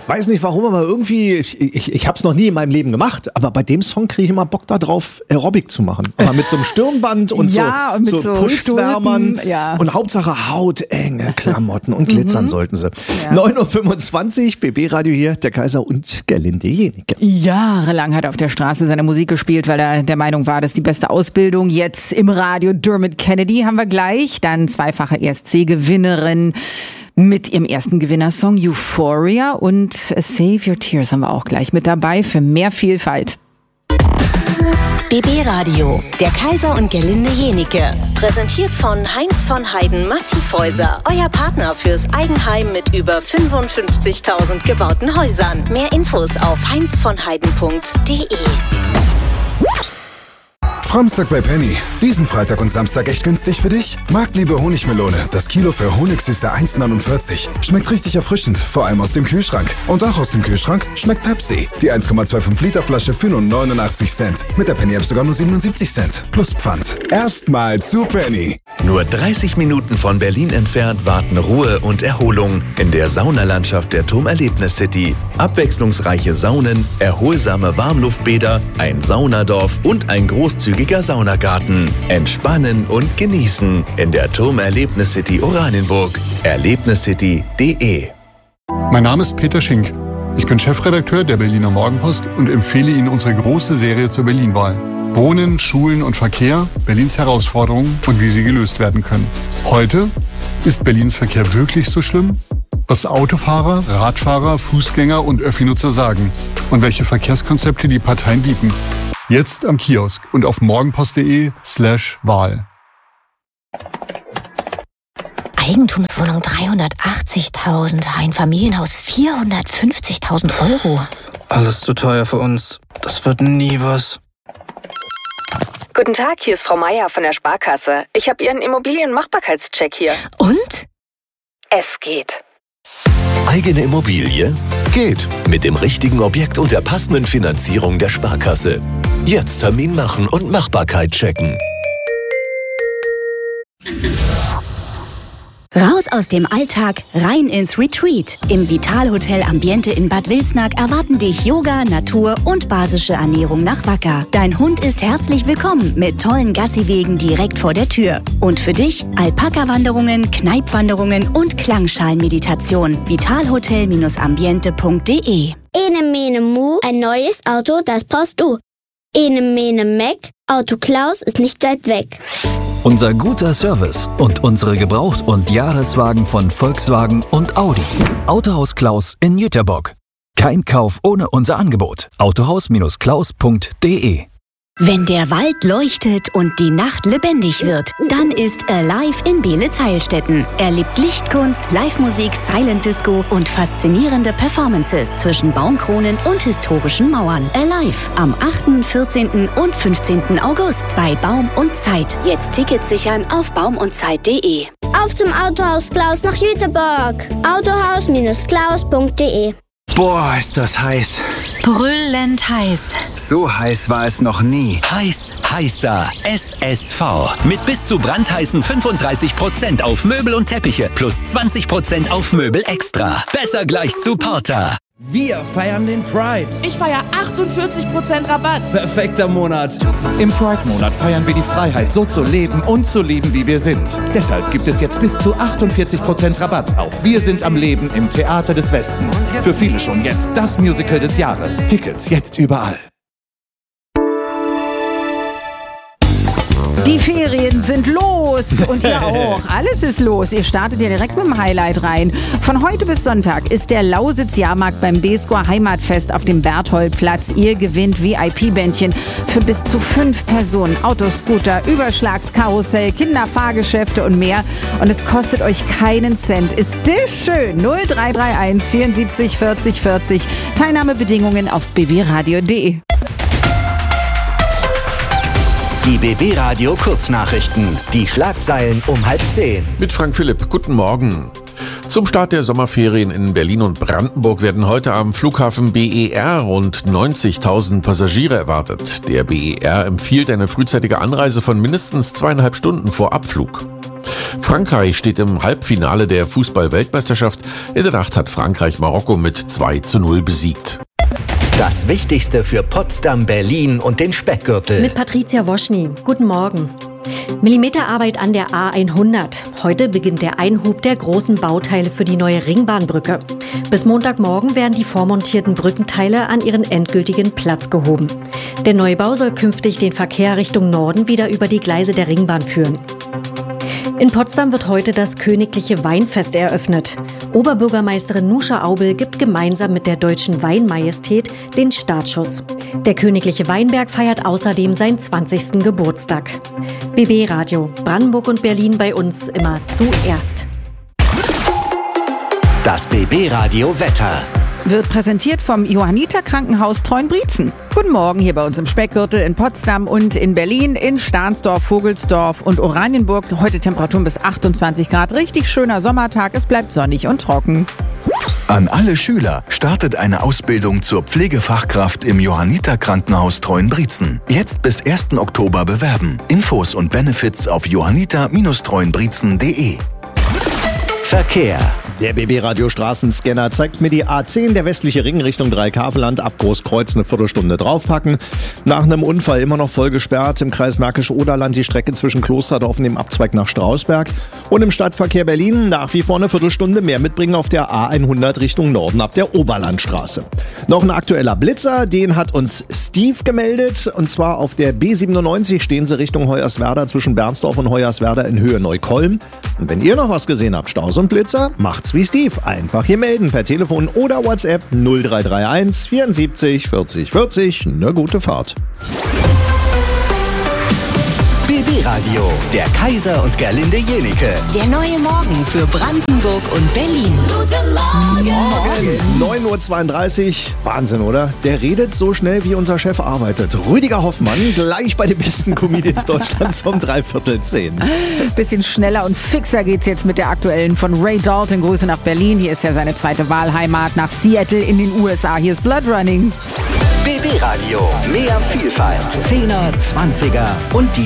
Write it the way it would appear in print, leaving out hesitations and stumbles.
weiß nicht warum, aber irgendwie, ich habe es noch nie in meinem Leben gemacht, aber bei dem Song kriege ich immer Bock da drauf, Aerobic zu machen. Aber mit so einem Stirnband und ja, und mit so Pulswärmern. Ja. Und Hauptsache hautenge Klamotten und glitzern sollten sie. Ja. 9.25 Uhr, BB Radio hier, der Kaiser und Gerlinde Jenike. Jahrelang hat er auf der Straße seine Musik gespielt, weil er der Meinung war, das ist die beste Ausbildung. Jetzt im Radio Dermot Kennedy haben wir gleich, dann zweifache ESC-Gewinnerin mit ihrem ersten Gewinnersong Euphoria und Save Your Tears haben wir auch gleich mit dabei für mehr Vielfalt. BB Radio, der Kaiser und Gerlinde Jenike. Präsentiert von Heinz von Heiden Massivhäuser. Euer Partner fürs Eigenheim mit über 55.000 gebauten Häusern. Mehr Infos auf heinzvonheiden.de. Framstag bei Penny. Diesen Freitag und Samstag echt günstig für dich? Marktliebe Honigmelone. Das Kilo für Honigsüße 1,49. Schmeckt richtig erfrischend, vor allem aus dem Kühlschrank. Und auch aus dem Kühlschrank schmeckt Pepsi. Die 1,25 Liter Flasche für nur 89 Cent. Mit der Penny-App sogar nur 77 Cent. Plus Pfand. Erstmal zu Penny. Nur 30 Minuten von Berlin entfernt warten Ruhe und Erholung in der Saunalandschaft der Turmerlebnis City. Abwechslungsreiche Saunen, erholsame Warmluftbäder, ein Saunadorf und ein großzügiger Saunagarten. Entspannen und genießen in der Turmerlebnis City Oranienburg. Erlebniscity.de. Mein Name ist Peter Schink. Ich bin Chefredakteur der Berliner Morgenpost und empfehle Ihnen unsere große Serie zur Berlin-Wahl. Wohnen, Schulen und Verkehr, Berlins Herausforderungen und wie sie gelöst werden können. Heute, ist Berlins Verkehr wirklich so schlimm? Was Autofahrer, Radfahrer, Fußgänger und Öffi-Nutzer sagen und welche Verkehrskonzepte die Parteien bieten. Jetzt am Kiosk und auf morgenpost.de/Wahl. Eigentumswohnung 380.000, Einfamilienhaus 450.000 Euro. Alles zu teuer für uns. Das wird nie was. Guten Tag, hier ist Frau Meier von der Sparkasse. Ich habe Ihren Immobilienmachbarkeitscheck hier. Und? Es geht. Eigene Immobilie? Geht. Mit dem richtigen Objekt und der passenden Finanzierung der Sparkasse. Jetzt Termin machen und Machbarkeit checken. Raus aus dem Alltag, rein ins Retreat. Im Vitalhotel Ambiente in Bad Wilsnack erwarten dich Yoga, Natur und basische Ernährung nach Wacker. Dein Hund ist herzlich willkommen mit tollen Gassiwegen direkt vor der Tür. Und für dich Alpaka-Wanderungen, Kneipwanderungen und Klangschalen-Meditation. Vitalhotel-ambiente.de. Ene Mene Mu, ein neues Auto, das brauchst du. Ene Mene Meck, Auto Klaus ist nicht weit weg. Unser guter Service und unsere Gebraucht- und Jahreswagen von Volkswagen und Audi. Autohaus Klaus in Jüterbock. Kein Kauf ohne unser Angebot. Autohaus-klaus.de. Wenn der Wald leuchtet und die Nacht lebendig wird, dann ist Alive in Beelitz-Heilstätten. Erlebt Lichtkunst, Live-Musik, Silent Disco und faszinierende Performances zwischen Baumkronen und historischen Mauern. Alive am 8., 14. und 15. August bei Baum und Zeit. Jetzt Tickets sichern auf baumundzeit.de. Auf zum Autohaus Klaus nach Jüterbock. Autohaus-klaus.de. Boah, ist das heiß. Brüllend heiß. So heiß war es noch nie. Heiß, heißer SSV. Mit bis zu brandheißen 35% auf Möbel und Teppiche plus 20% auf Möbel extra. Besser gleich zu Porter. Wir feiern den Pride. Ich feiere 48% Rabatt. Perfekter Monat. Im Pride-Monat feiern wir die Freiheit, so zu leben und zu lieben, wie wir sind. Deshalb gibt es jetzt bis zu 48% Rabatt auf Wir sind am Leben im Theater des Westens. Für viele schon jetzt das Musical des Jahres. Tickets jetzt überall. Die Ferien sind los und ihr auch. Alles ist los. Ihr startet ja direkt mit dem Highlight rein. Von heute bis Sonntag ist der Lausitz-Jahrmarkt beim B-Score Heimatfest auf dem Bertholdplatz. Ihr gewinnt VIP-Bändchen für bis zu 5 Personen. Autoscooter, Überschlagskarussell, Kinderfahrgeschäfte und mehr. Und es kostet euch keinen Cent. Ist das schön? 0331 74 40 40. Teilnahmebedingungen auf bbradio.de. Die BB Radio Kurznachrichten. Die Schlagzeilen um 9:30. Mit Frank Philipp. Guten Morgen. Zum Start der Sommerferien in Berlin und Brandenburg werden heute am Flughafen BER rund 90.000 Passagiere erwartet. Der BER empfiehlt eine frühzeitige Anreise von mindestens 2,5 Stunden vor Abflug. Frankreich steht im Halbfinale der Fußball-Weltmeisterschaft. In der Nacht hat Frankreich Marokko mit 2:0 besiegt. Das Wichtigste für Potsdam, Berlin und den Speckgürtel. Mit Patricia Woschny. Guten Morgen. Millimeterarbeit an der A100. Heute beginnt der Einhub der großen Bauteile für die neue Ringbahnbrücke. Bis Montagmorgen werden die vormontierten Brückenteile an ihren endgültigen Platz gehoben. Der Neubau soll künftig den Verkehr Richtung Norden wieder über die Gleise der Ringbahn führen. In Potsdam wird heute das Königliche Weinfest eröffnet. Oberbürgermeisterin Nuscha Aubel gibt gemeinsam mit der Deutschen Weinmajestät den Startschuss. Der Königliche Weinberg feiert außerdem seinen 20. Geburtstag. BB Radio, Brandenburg und Berlin bei uns immer zuerst. Das BB Radio Wetter. Wird präsentiert vom Johanniter Krankenhaus Treuenbrietzen. Guten Morgen hier bei uns im Speckgürtel in Potsdam und in Berlin, in Stahnsdorf, Vogelsdorf und Oranienburg. Heute Temperaturen bis 28 Grad. Richtig schöner Sommertag. Es bleibt sonnig und trocken. An alle Schüler startet eine Ausbildung zur Pflegefachkraft im Johanniter Krankenhaus Treuenbrietzen. Jetzt bis 1. Oktober bewerben. Infos und Benefits auf johanniter-treuenbrietzen.de. Verkehr. Der BB-Radio Straßenscanner zeigt mir die A10, der westliche Ring Richtung Dreikaveland, ab Großkreuz eine Viertelstunde draufpacken. Nach einem Unfall immer noch voll gesperrt im Kreis Märkisch-Oderland die Strecke zwischen Klosterdorf und dem Abzweig nach Strausberg. Und im Stadtverkehr Berlin nach wie vor eine Viertelstunde mehr mitbringen auf der A100 Richtung Norden ab der Oberlandstraße. Noch ein aktueller Blitzer, den hat uns Steve gemeldet. Und zwar auf der B97 stehen sie Richtung Hoyerswerda zwischen Bernsdorf und Hoyerswerda in Höhe Neukölln. Und wenn ihr noch was gesehen habt, Staus und Blitzer, macht's wie Steve. Einfach hier melden per Telefon oder WhatsApp 0331 74 40 40. Eine gute Fahrt. BB Radio, der Kaiser und Gerlinde Jenike. Der neue Morgen für Brandenburg und Berlin. Guten Morgen. 9:32 Uhr. Wahnsinn, oder? Der redet so schnell, wie unser Chef arbeitet. Rüdiger Hoffmann, gleich bei den besten Comedians Deutschlands um 9:45. Bisschen schneller und fixer geht's jetzt mit der aktuellen von Ray Dalton. Grüße nach Berlin. Hier ist ja seine zweite Wahlheimat nach Seattle in den USA. Hier ist Blood Running. BB Radio, mehr Vielfalt. 10er, 20er und die